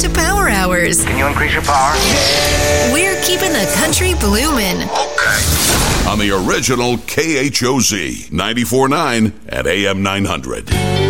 to Power Hours. Can you increase your power? We're keeping the country bloomin'. Okay. On the original KHOZ 94.9 at AM 900.